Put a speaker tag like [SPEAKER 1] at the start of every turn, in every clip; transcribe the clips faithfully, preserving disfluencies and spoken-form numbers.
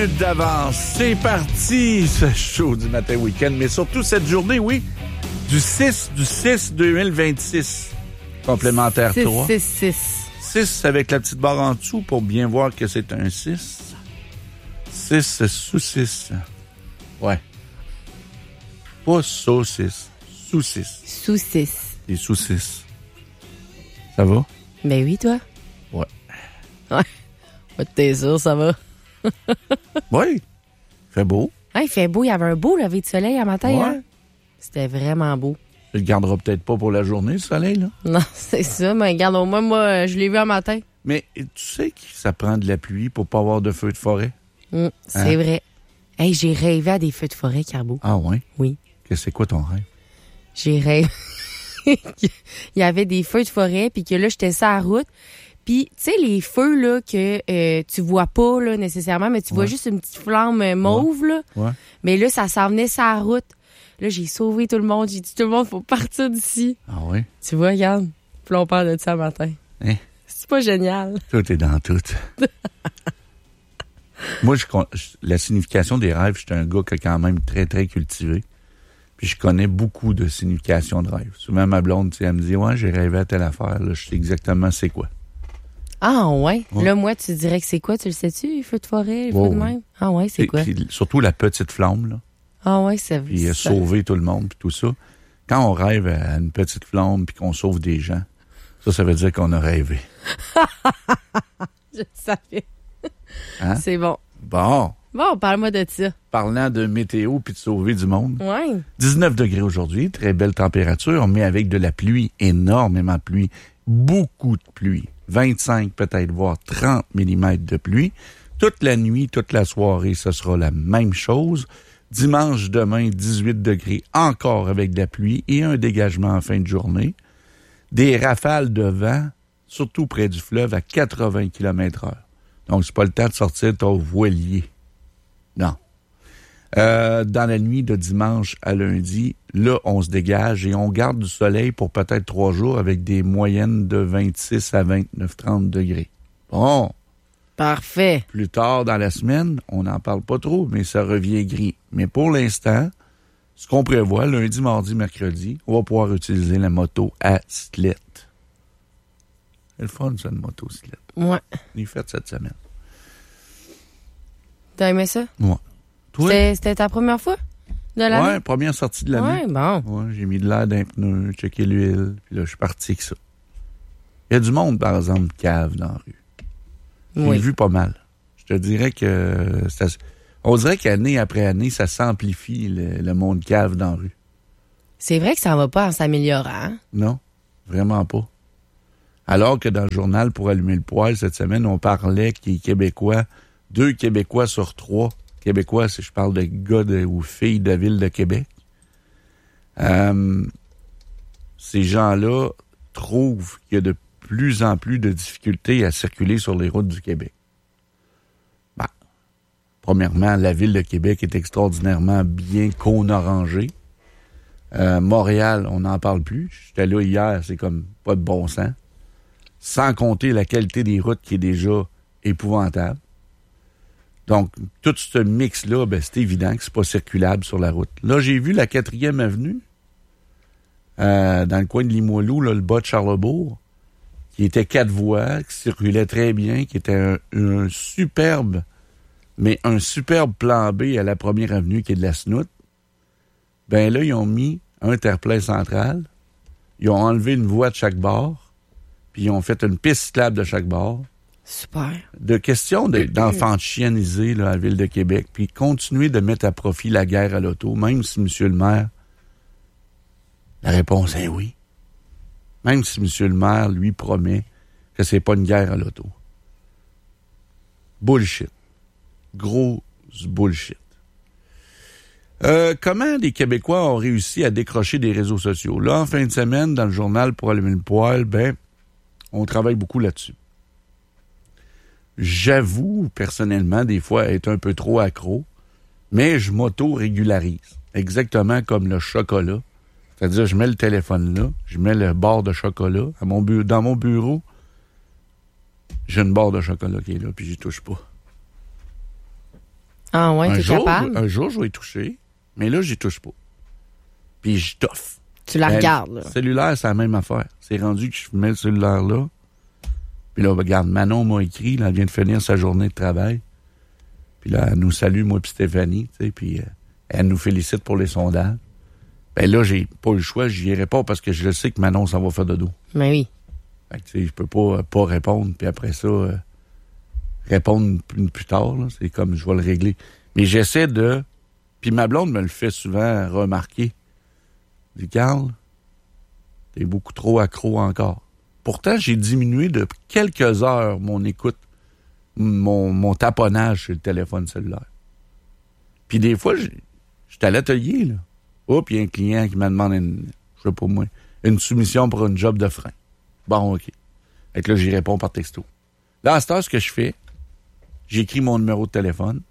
[SPEAKER 1] D'avance, c'est parti, ce show du matin week-end, mais surtout cette journée, oui, du six du six deux mille vingt-six, complémentaire
[SPEAKER 2] six,
[SPEAKER 1] trois.
[SPEAKER 2] six, six.
[SPEAKER 1] six avec la petite barre en dessous pour bien voir que c'est un six. six sous six. Ouais. Pas saucisse, sous six.
[SPEAKER 2] Sous six.
[SPEAKER 1] Et sous six. Ça va?
[SPEAKER 2] Ben oui, toi?
[SPEAKER 1] Ouais.
[SPEAKER 2] Ouais. Ouais, t'es sûr, ça va?
[SPEAKER 1] Oui. Fait beau.
[SPEAKER 2] Ah, il fait beau. Il y avait un beau lever de soleil à matin.
[SPEAKER 1] Ouais.
[SPEAKER 2] Hein? C'était vraiment beau.
[SPEAKER 1] Tu le garderas peut-être pas pour la journée, le soleil, là.
[SPEAKER 2] Non, c'est ça. Mais regarde, au moins, moi, je l'ai vu un matin.
[SPEAKER 1] Mais tu sais que ça prend de la pluie pour pas avoir de feu de forêt?
[SPEAKER 2] Mmh, c'est
[SPEAKER 1] Hein?
[SPEAKER 2] vrai. Hey, j'ai rêvé à des feux de forêt, Carbo.
[SPEAKER 1] Ah ouais?
[SPEAKER 2] Oui.
[SPEAKER 1] Que c'est quoi ton rêve?
[SPEAKER 2] J'ai rêvé. Il y avait des feux de forêt, puis que là, j'étais sur la route. Puis, tu sais, les feux, là, que euh, tu vois pas, là, nécessairement, mais tu
[SPEAKER 1] Ouais.
[SPEAKER 2] vois juste une petite flamme euh, mauve, là.
[SPEAKER 1] Ouais.
[SPEAKER 2] Mais là, ça s'en venait sur la route. Là, j'ai sauvé tout le monde. J'ai dit, tout le monde, faut partir d'ici.
[SPEAKER 1] Ah oui?
[SPEAKER 2] Tu vois, regarde. Puis là, on parle de ça le matin.
[SPEAKER 1] Hein?
[SPEAKER 2] C'est pas génial.
[SPEAKER 1] Tout est dans tout. Moi, je, con- je- la signification des rêves, je suis un gars qui est quand même très, très cultivé. Puis je connais beaucoup de significations de rêves. Souvent, ma blonde, tu sais, elle me dit, ouais, j'ai rêvé à telle affaire. Là, je sais exactement c'est quoi.
[SPEAKER 2] Ah, ouais.
[SPEAKER 1] Ouais.
[SPEAKER 2] Là, moi, tu dirais que c'est quoi? Tu le sais-tu, les feux de forêt, les feux
[SPEAKER 1] Ouais,
[SPEAKER 2] de
[SPEAKER 1] ouais.
[SPEAKER 2] même? Ah, ouais, c'est
[SPEAKER 1] Et
[SPEAKER 2] quoi?
[SPEAKER 1] puis, surtout la petite flamme, là.
[SPEAKER 2] Ah, ouais, ça
[SPEAKER 1] Puis euh,
[SPEAKER 2] ça-
[SPEAKER 1] sauver tout le monde, puis tout ça. Quand on rêve à une petite flamme, puis qu'on sauve des gens, ça, ça veut dire qu'on a rêvé.
[SPEAKER 2] Je le savais.
[SPEAKER 1] Hein?
[SPEAKER 2] C'est bon.
[SPEAKER 1] Bon.
[SPEAKER 2] Bon, parle-moi de ça.
[SPEAKER 1] Parlant de météo puis de sauver du monde.
[SPEAKER 2] Ouais.
[SPEAKER 1] dix-neuf degrés aujourd'hui, très belle température, mais avec de la pluie, énormément de pluie, beaucoup de pluie, vingt-cinq peut-être, voire trente millimètres de pluie. Toute la nuit, toute la soirée, ce sera la même chose. Dimanche, demain, dix-huit degrés, encore avec de la pluie et un dégagement en fin de journée. Des rafales de vent, surtout près du fleuve, à quatre-vingts kilomètres heure. Donc, c'est pas le temps de sortir ton voilier. Non. Euh, dans la nuit de dimanche à lundi, là, on se dégage et on garde du soleil pour peut-être trois jours avec des moyennes de vingt-six à vingt-neuf trente degrés. Bon.
[SPEAKER 2] Parfait.
[SPEAKER 1] Plus tard dans la semaine, on n'en parle pas trop, mais ça revient gris. Mais pour l'instant, ce qu'on prévoit, lundi, mardi, mercredi, on va pouvoir utiliser la moto à cyclette. C'est le fun, ça, une moto cyclette.
[SPEAKER 2] Ouais.
[SPEAKER 1] On y fait cette semaine.
[SPEAKER 2] T'as aimé ça?
[SPEAKER 1] Ouais. Toi?
[SPEAKER 2] C'était, c'était ta première fois de l'année?
[SPEAKER 1] Ouais, première sortie de l'année.
[SPEAKER 2] Ouais, bon.
[SPEAKER 1] Ouais, j'ai mis de l'air d'un pneu, checké l'huile, puis là, je suis parti avec ça. Il y a du monde, par exemple, cave dans la rue. J'ai
[SPEAKER 2] Oui.
[SPEAKER 1] vu pas mal. Je te dirais que ça, on dirait qu'année après année, ça s'amplifie le, le monde cave dans la rue.
[SPEAKER 2] C'est vrai que ça va pas en s'améliorant. Hein?
[SPEAKER 1] Non, vraiment pas. Alors que dans le journal pour allumer le poêle, cette semaine, on parlait qu'il est Québécois, deux Québécois sur trois. Québécois, si je parle de gars de, ou filles de la ville de Québec. Euh, ces gens-là trouvent qu'il y a de plus en plus de difficultés à circuler sur les routes du Québec. Ben, premièrement, la ville de Québec est extraordinairement bien cône-orangée. Euh, Montréal, on n'en parle plus. J'étais là hier, c'est comme pas de bon sens. Sans compter la qualité des routes qui est déjà épouvantable. Donc, tout ce mix-là, ben, c'est évident que c'est pas circulable sur la route. Là, j'ai vu la quatrième avenue, euh, dans le coin de Limoilou, là, le bas de Charlebourg, qui était quatre voies, qui circulait très bien, qui était un, un superbe, mais un superbe plan B à la première avenue, qui est de la Snoute. Ben là, ils ont mis un terre-plein central, ils ont enlevé une voie de chaque bord, puis ils ont fait une piste cyclable de chaque bord.
[SPEAKER 2] Super.
[SPEAKER 1] De question de, d'enfantianiser là, la ville de Québec, puis continuer de mettre à profit la guerre à l'auto, même si, monsieur le maire, la réponse est oui. Même si monsieur le maire lui promet que c'est pas une guerre à l'auto. Bullshit. Grosse bullshit. Euh, comment les Québécois ont réussi à décrocher des réseaux sociaux? Là, en fin de semaine, dans le journal pour allumer le poêle, ben, on travaille beaucoup là-dessus. J'avoue, personnellement, des fois, être un peu trop accro, mais je m'auto-régularise. Exactement comme le chocolat. C'est-à-dire, je mets le téléphone là, je mets le bord de chocolat à mon bu- dans mon bureau. J'ai une barre de chocolat qui est là, puis j'y touche pas.
[SPEAKER 2] Ah ouais,
[SPEAKER 1] un
[SPEAKER 2] t'es
[SPEAKER 1] jour,
[SPEAKER 2] capable?
[SPEAKER 1] Un jour, je vais y toucher, mais là, j'y touche pas. Puis je toffe.
[SPEAKER 2] Tu la
[SPEAKER 1] Ben,
[SPEAKER 2] regardes, là.
[SPEAKER 1] Le cellulaire, c'est la même affaire. C'est rendu que je mets le cellulaire là. Puis là, regarde, Manon m'a écrit, là, elle vient de finir sa journée de travail. Puis là, elle nous salue, moi puis Stéphanie, tu sais, puis euh, elle nous félicite pour les sondages. Ben là, j'ai pas eu le choix, j'y irai pas parce que je sais que Manon s'en va faire dodo.
[SPEAKER 2] Mais oui.
[SPEAKER 1] Fait que, tu sais, je peux pas, pas répondre, puis après ça, euh, répondre plus, plus tard, là. C'est comme, je vais le régler. Mais j'essaie de... Puis ma blonde me le fait souvent remarquer. Je dis, Carl, t'es beaucoup trop accro encore. Pourtant, j'ai diminué de quelques heures mon écoute, mon, mon taponnage sur le téléphone cellulaire. Puis des fois, je suis à l'atelier, là. Oh, puis il y a un client qui m'a demandé, une, je sais pas moi, une soumission pour une job de frein. Bon, OK. Fait que là, j'y réponds par texto. Là, à cette heure, ce que je fais, j'écris mon numéro de téléphone.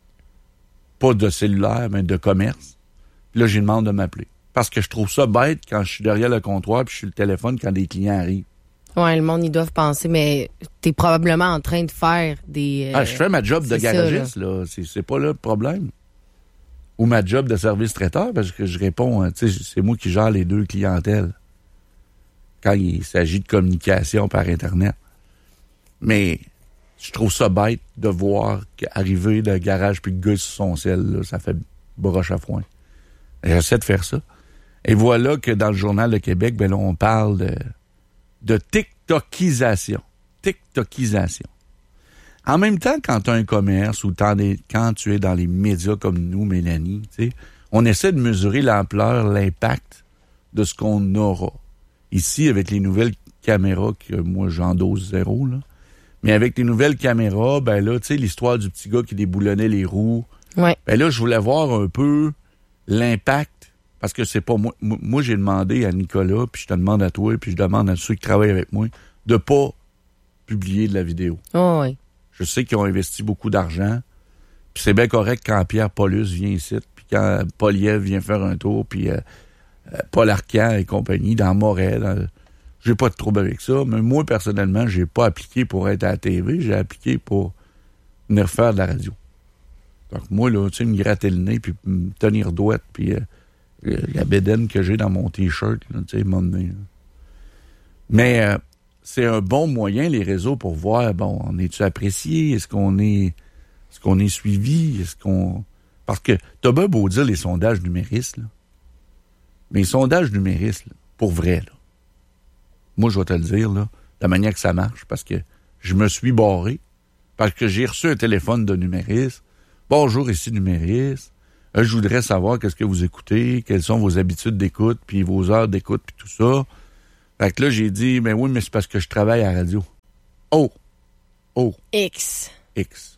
[SPEAKER 1] Pas de cellulaire, mais de commerce. Puis là, j'ai demande de m'appeler. Parce que je trouve ça bête quand je suis derrière le comptoir puis je suis le téléphone quand des clients arrivent.
[SPEAKER 2] Ouais, le monde, ils doivent penser, mais t'es probablement en train de faire des... Euh,
[SPEAKER 1] ah, je fais ma job de garagiste, là. là. C'est, c'est pas là le problème. Ou ma job de service traiteur, parce que je réponds, tu sais, c'est moi qui gère les deux clientèles. Quand il s'agit de communication par Internet. Mais je trouve ça bête de voir arriver le garage puis le gars sur son sel, là, ça fait broche à foin. J'essaie de faire ça. Et voilà que dans le Journal de Québec, ben là, on parle de, de TikTokisation. TikTokisation. En même temps, quand tu as un commerce ou des, quand tu es dans les médias comme nous, Mélanie, tu sais, on essaie de mesurer l'ampleur, l'impact de ce qu'on aura. Ici, avec les nouvelles caméras que moi, j'endose zéro, là. Mais avec les nouvelles caméras, ben là, tu sais, l'histoire du petit gars qui déboulonnait les roues.
[SPEAKER 2] Ouais.
[SPEAKER 1] Ben là, je voulais voir un peu l'impact, parce que c'est pas moi. Moi, j'ai demandé à Nicolas, puis je te demande à toi, puis je demande à ceux qui travaillent avec moi, de pas publier de la vidéo.
[SPEAKER 2] Oh, oui.
[SPEAKER 1] Je sais qu'ils ont investi beaucoup d'argent, puis c'est bien correct quand Pierre Paulus vient ici, puis quand Poliev vient faire un tour, puis euh, euh, Paul Arcand et compagnie, dans Moret, dans... j'ai pas de trouble avec ça, mais moi, personnellement, j'ai pas appliqué pour être à la T V, j'ai appliqué pour venir faire de la radio. Donc moi, là, tu sais, me gratter le nez, puis me tenir douette, puis euh, la bédaine que j'ai dans mon T-shirt, là, tu sais, m'emmener. Mais euh, c'est un bon moyen, les réseaux, pour voir, bon, on est-tu apprécié? Est-ce qu'on est est-ce qu'on est suivi? Est-ce qu'on... Parce que t'as bien beau dire les sondages numéristes, là. Mais les sondages numéristes, là, pour vrai, là, moi, je vais te le dire, là, la manière que ça marche, parce que je me suis barré, parce que j'ai reçu un téléphone de numériste. Bonjour, ici numériste. Euh, je voudrais savoir qu'est-ce que vous écoutez, quelles sont vos habitudes d'écoute, puis vos heures d'écoute, puis tout ça. Fait que là, j'ai dit, mais oui, mais c'est parce que je travaille à la radio. Oh! Oh!
[SPEAKER 2] X.
[SPEAKER 1] X.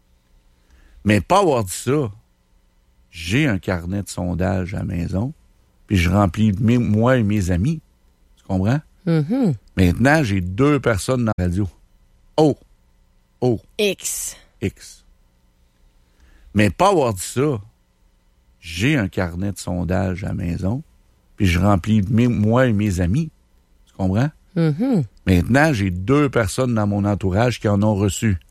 [SPEAKER 1] Mais pas avoir dit ça, j'ai un carnet de sondage à la maison, puis je remplis mes, moi et mes amis. Tu comprends?
[SPEAKER 2] Mm-hmm.
[SPEAKER 1] Maintenant, j'ai deux personnes dans la radio. Oh! Oh!
[SPEAKER 2] X.
[SPEAKER 1] X. Mais pas avoir dit ça, j'ai un carnet de sondage à la maison, puis je remplis mes, moi et mes amis. Tu comprends?
[SPEAKER 2] Mm-hmm.
[SPEAKER 1] Maintenant, j'ai deux personnes dans mon entourage qui en ont reçu.